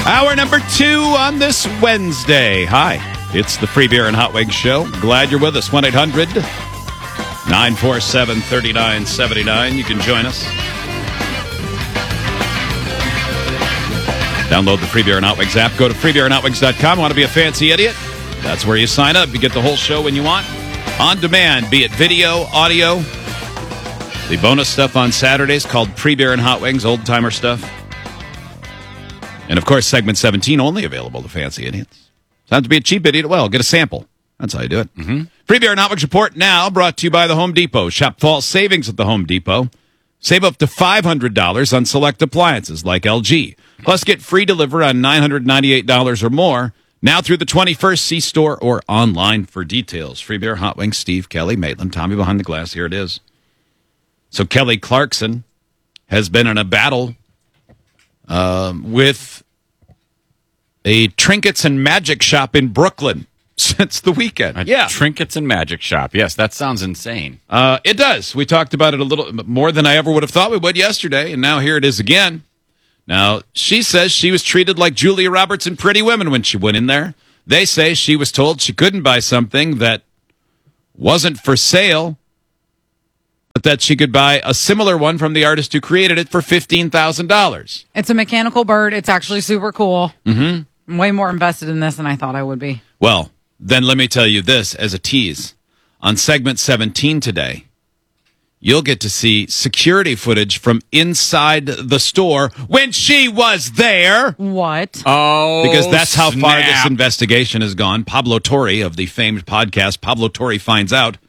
Hour number 2 on this Wednesday. Hi, it's the Free Beer and Hot Wings Show. Glad you're with us. 1-800-947-3979. You can join us. Download the Free Beer and Hot Wings app. Go to freebeerandhotwings.com. Want to be a fancy idiot? That's where you sign up. You get the whole show when you want. On demand, be it video, audio. The bonus stuff on Saturdays called Pre-Beer and Hot Wings, old-timer stuff. And, of course, segment 17 only available to fancy idiots. Time to be a cheap idiot. Well, get a sample. That's how you do it. Mm-hmm. Free Beer and Hot Wings Report now brought to you by the Home Depot. Shop fall savings at the Home Depot. Save up to $500 on select appliances like LG. Plus, get free delivery on $998 or more. Now through the 21st, see store or online for details. Free Beer, Hot Wings, Steve, Kelly, Maitland, Tommy behind the glass. Here it is. So Kelly Clarkson has been in a battle with a trinkets and magic shop in Brooklyn since the weekend. Trinkets and magic shop. Yes, that sounds insane. It does. We talked about it a little more than I ever would have thought we would yesterday, and now here it is again. Now, she says she was treated like Julia Roberts in Pretty Women when she went in there. They say she was told she couldn't buy something that wasn't for sale, but that she could buy a similar one from the artist who created it for $15,000. It's a mechanical bird. It's actually super cool. Mm-hmm. I'm way more invested in this than I thought I would be. Well, then let me tell you this as a tease. On segment 17 today, you'll get to see security footage from inside the store when she was there. What? Oh, because that's how far snap. this investigation has gone. Pablo Torre of the famed podcast Pablo Torre Finds Out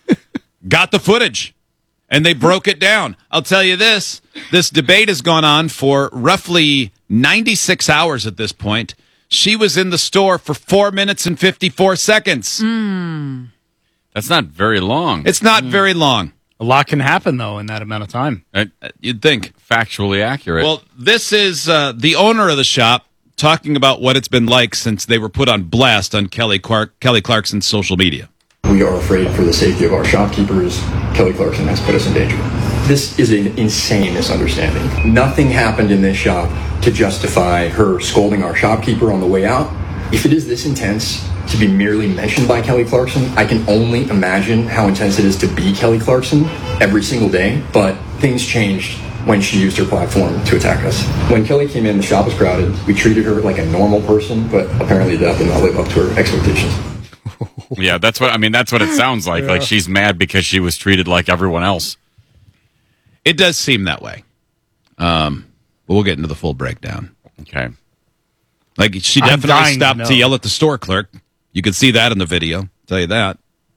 got the footage, and they broke it down. I'll tell you this debate has gone on for roughly 96 hours at this point. She was in the store for 4 minutes and 54 seconds. That's not very long. It's not very long. A lot can happen, though, in that amount of time. You'd think. Factually accurate. Well, this is the owner of the shop talking about what it's been like since they were put on blast on Kelly Clarkson's social media. We are afraid for the safety of our shopkeepers. Kelly Clarkson has put us in danger. This is an insane misunderstanding. Nothing happened in this shop to justify her scolding our shopkeeper on the way out. If it is this intense to be merely mentioned by Kelly Clarkson, I can only imagine how intense it is to be Kelly Clarkson every single day. But things changed when she used her platform to attack us. When Kelly came in, the shop was crowded. We treated her like a normal person, but apparently that did not live up to her expectations. Yeah, that's what it sounds like. Yeah. Like she's mad because she was treated like everyone else. It does seem that way. But we'll get into the full breakdown. Okay. Like, she definitely stopped to yell at the store clerk. You could see that in the video. I'll tell you that.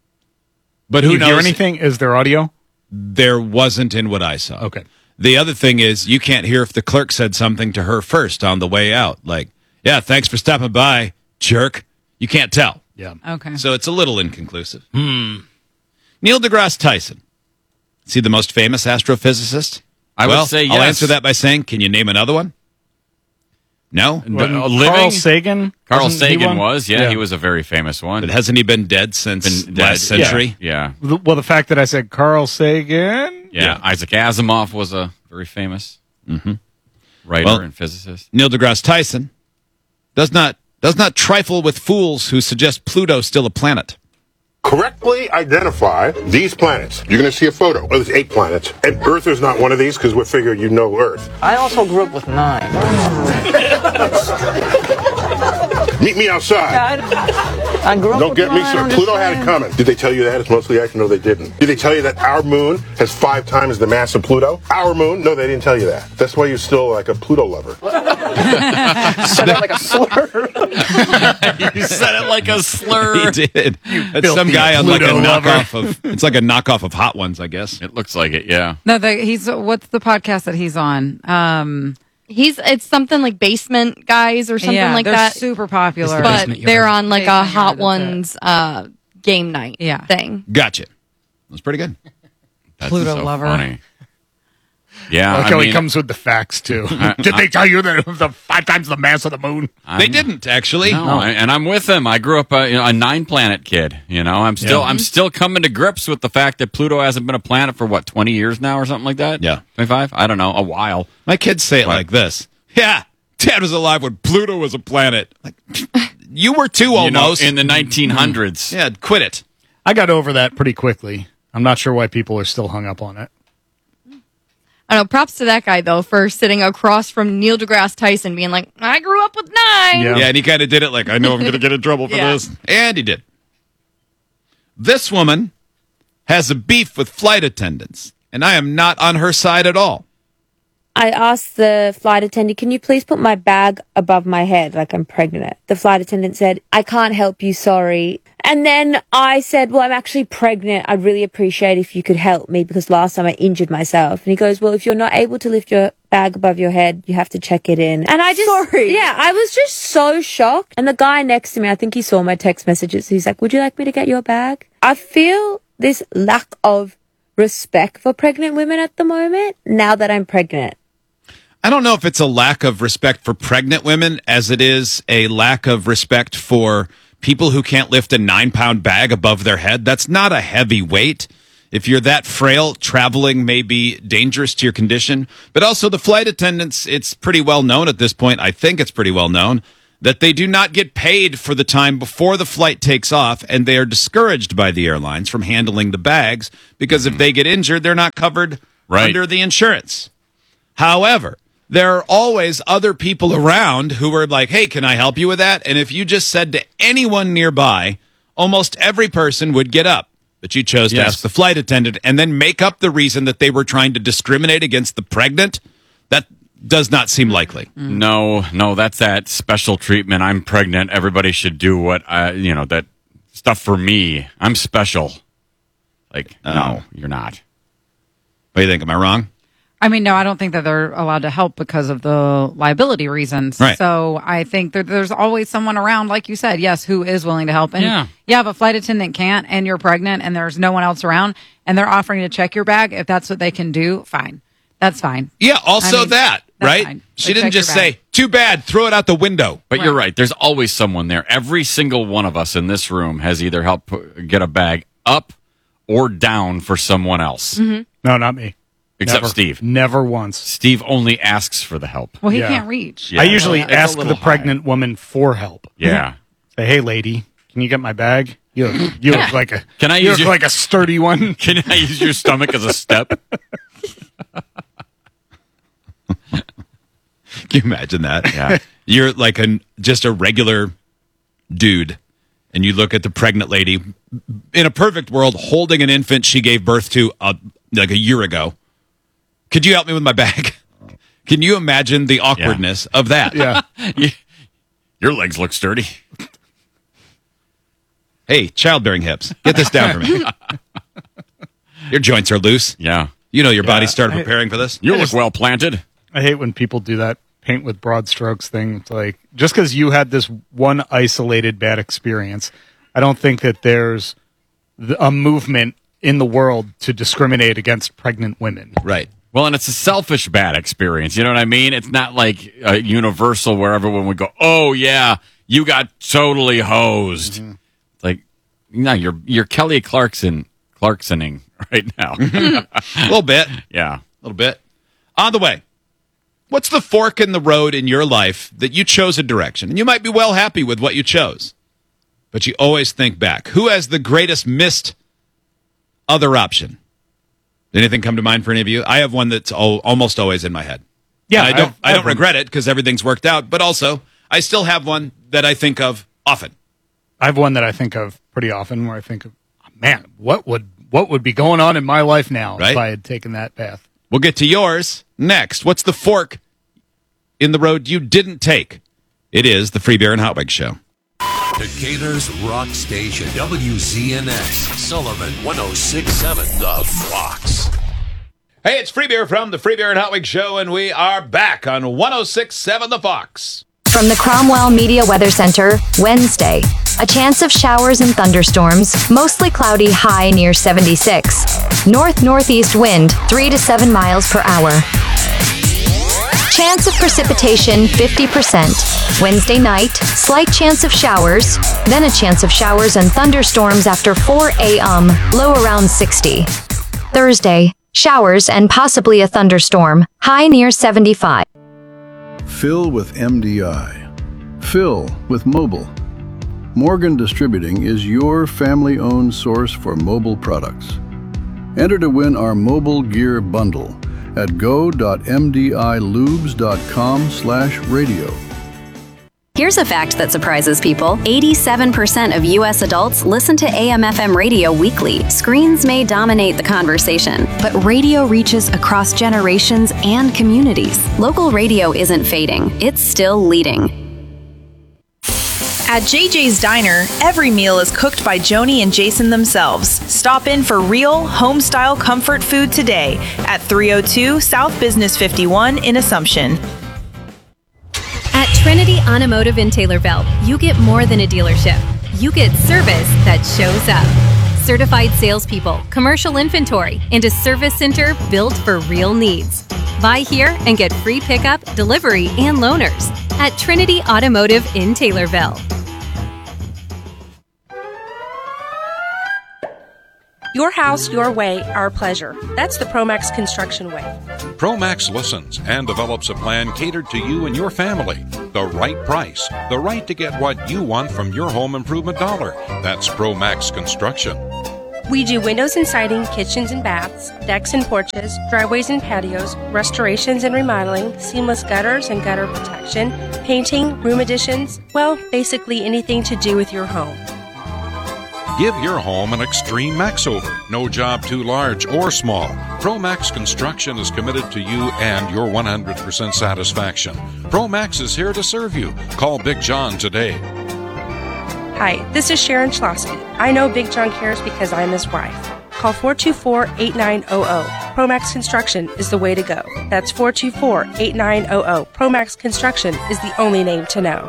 But who knows? Hear anything? Is there audio? There wasn't in what I saw. Okay. The other thing is, you can't hear if the clerk said something to her first on the way out. Like, yeah, thanks for stopping by, jerk. You can't tell. Yeah. Okay. So it's a little inconclusive. Neil deGrasse Tyson. Is he the most famous astrophysicist? I would say yes. I'll answer that by saying, can you name another one? No? Carl Sagan? Carl Sagan was, yeah, he was a very famous one. But hasn't he been dead since last century? Yeah. Well, the fact that I said Carl Sagan? Yeah. Isaac Asimov was a very famous writer and physicist. Neil deGrasse Tyson does not trifle with fools who suggest Pluto's still a planet. Correctly identify these planets. You're going to see a photo. Oh, there's 8 planets. And Earth is not one of these because we figure you know Earth. I also grew up with 9. Meet me outside. Yeah, I grew up Don't with get me 9, started. Pluto had it coming. Did they tell you that? It's mostly action. No, they didn't. Did they tell you that our moon has 5 times the mass of Pluto? Our moon? No, they didn't tell you that. That's why you're still like a Pluto lover. Said it like a slur. You said it like a slur. He did. That's some guy on like a knockoff of. It's like a knockoff of Hot Ones, I guess. It looks like it. Yeah. No, what's the podcast that he's on? It's something like Basement Guys or something like they're that. Super popular, but they're on like a Hot Yard, Ones game night thing. Gotcha. That's pretty good. That's Pluto so lover. Funny. Yeah, I mean, he comes with the facts too. Did they tell you that it was 5 times the mass of the moon? They didn't actually. No, and I'm with him. I grew up a 9-planet kid. I'm still coming to grips with the fact that Pluto hasn't been a planet for 20 years now or something like that. Yeah, 25. I don't know, a while. My kids say it like this. Yeah, dad was alive when Pluto was a planet. Like, you were too You know, almost. in the 1900s. Yeah, quit it. I got over that pretty quickly. I'm not sure why people are still hung up on it. I don't know. Props to that guy though for sitting across from Neil deGrasse Tyson, being like, "I grew up with 9." Yeah. Yeah, and he kind of did it like, I know I'm going to get in trouble for Yeah. this. And he did. This woman has a beef with flight attendants, and I am not on her side at all. I asked the flight attendant, can you please put my bag above my head like I'm pregnant? The flight attendant said, I can't help you, sorry. And then I said, well, I'm actually pregnant. I'd really appreciate if you could help me because last time I injured myself. And he goes, well, if you're not able to lift your bag above your head, you have to check it in. And I just, yeah, I was just so shocked. And the guy next to me, I think he saw my text messages. He's like, would you like me to get your bag? I feel this lack of respect for pregnant women at the moment now that I'm pregnant. I don't know if it's a lack of respect for pregnant women as it is a lack of respect for people who can't lift a 9-pound bag above their head. That's not a heavy weight. If you're that frail, traveling may be dangerous to your condition. But also the flight attendants, it's pretty well known at this point, I think it's pretty well known, that they do not get paid for the time before the flight takes off, and they are discouraged by the airlines from handling the bags because if they get injured, they're not covered under the insurance. However, there are always other people around who are like, hey, can I help you with that? And if you just said to anyone nearby, almost every person would get up. But you chose to ask the flight attendant and then make up the reason that they were trying to discriminate against the pregnant. That does not seem likely. No, that's that special treatment. I'm pregnant. Everybody should do what that stuff for me. I'm special. Like, no, you're not. What do you think? Am I wrong? I mean, no, I don't think that they're allowed to help because of the liability reasons. Right. So I think that there's always someone around, like you said, yes, who is willing to help. And yeah, if a flight attendant can't and you're pregnant and there's no one else around and they're offering to check your bag, if that's what they can do, fine. That's fine. Yeah, also that, right? fine. She They didn't check just your bag. say, too bad, throw it out the window. But you're right. There's always someone there. Every single one of us in this room has either helped get a bag up or down for someone else. Mm-hmm. No, not me. Except Never. Steve. Never once. Steve only asks for the help. Well, he Yeah. can't reach. Yeah. I usually It's a ask little the pregnant woman for help. Yeah. Say, hey, lady, can you get my bag? You look like a Can I you use look your- like a sturdy one. Can I use your stomach as a step? Can you imagine that? Yeah. You're like just a regular dude, and you look at the pregnant lady in a perfect world holding an infant she gave birth to like a year ago. Could you help me with my bag? Can you imagine the awkwardness of that? Yeah. Your legs look sturdy. Hey, childbearing hips, get this down for me. Your joints are loose. Yeah. You know your body started preparing for this. You look well planted. I hate when people do that paint with broad strokes thing. It's like, just because you had this one isolated bad experience, I don't think that there's a movement in the world to discriminate against pregnant women. Right. Well, and it's a selfish bad experience. You know what I mean? It's not like universal where everyone would go, oh, yeah, you got totally hosed. Mm-hmm. It's like, no, you're Kelly Clarksoning right now. A little bit. Yeah. A little bit. On the way. What's the fork in the road in your life that you chose a direction? And you might be well happy with what you chose, but you always think back. Who has the greatest missed other option? Anything come to mind for any of you? I have one that's almost always in my head. Yeah, And I don't one. regret it because everything's worked out, but also I still have one that I think of often. I have one that I think of pretty often where I think of, man, what would be going on in my life now Right? if I had taken that path? We'll get to yours next. What's the fork in the road you didn't take? It is the Free Beer and Hot Wings Show. Decatur's Rock Station, WZNX, Sullivan 106.7 The Fox. Hey, it's Free Beer from the Free Beer and Hot Wings Show, and we are back on 106.7 The Fox. From the Cromwell Media Weather Center, Wednesday. A chance of showers and thunderstorms, mostly cloudy, high near 76. North-northeast wind, 3 to 7 miles per hour. Chance of precipitation, 50%. Wednesday night, slight chance of showers, then a chance of showers and thunderstorms after 4 a.m., low around 60. Thursday, showers and possibly a thunderstorm, high near 75. Fill with MDI. Fill with mobile. Morgan Distributing is your family-owned source for mobile products. Enter to win our mobile gear bundle at go.mdilubes.com/radio. Here's a fact that surprises people. 87% of U.S. adults listen to AM/FM radio weekly. Screens may dominate the conversation, but radio reaches across generations and communities. Local radio isn't fading. It's still leading. At JJ's Diner, every meal is cooked by Joni and Jason themselves. Stop in for real, home-style comfort food today at 302 South Business 51 in Assumption. At Trinity Automotive in Taylorville, you get more than a dealership. You get service that shows up. Certified salespeople, commercial inventory, and a service center built for real needs. Buy here and get free pickup, delivery, and loaners at Trinity Automotive in Taylorville. Your house, your way, our pleasure. That's the Promax Construction way. Promax listens and develops a plan catered to you and your family. The right price, the right to get what you want from your home improvement dollar. That's Promax Construction. We do windows and siding, kitchens and baths, decks and porches, driveways and patios, restorations and remodeling, seamless gutters and gutter protection, painting, room additions, well, basically anything to do with your home. Give your home an extreme makeover. No job too large or small. Promax Construction is committed to you and your 100% satisfaction. Promax is here to serve you. Call Big John today. Hi, this is Sharon Schlosky. I know Big John cares because I'm his wife. Call 424-8900. Promax Construction is the way to go. That's 424-8900. Promax Construction is the only name to know.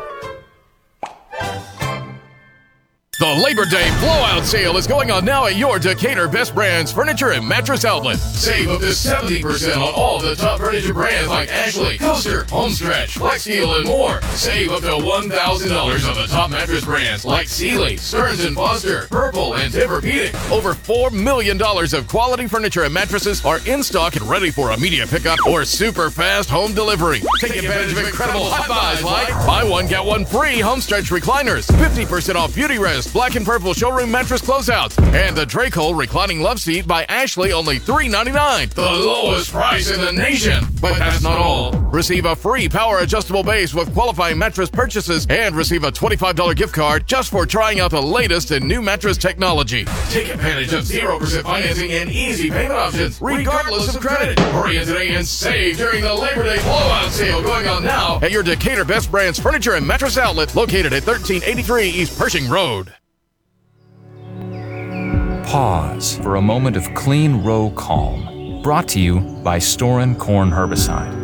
The Labor Day blowout sale is going on now at your Decatur Best Brands Furniture and Mattress Outlet. Save up to 70% on all the top furniture brands like Ashley, Coaster, Homestretch, FlexHeal, and more. Save up to $1,000 on the top mattress brands like Sealy, Stearns & Foster, Purple, and Tempur-Pedic. Over $4 million of quality furniture and mattresses are in stock and ready for immediate pickup or super fast home delivery. Take advantage of incredible hot buys like buy one, get one free Homestretch recliners, 50% off Beauty Rest, Black and Purple showroom mattress closeouts, and the Dracol reclining love seat by Ashley, only $399. The lowest price in the nation. But that's not all. Receive a free power adjustable base with qualifying mattress purchases and receive a $25 gift card just for trying out the latest in new mattress technology. Take advantage of 0% financing and easy payment options regardless of credit. Hurry in today and save during the Labor Day blowout sale going on now at your Decatur Best Brands Furniture and Mattress Outlet located at 1383 East Pershing Road. Pause for a moment of clean row calm. Brought to you by Storin Corn Herbicide.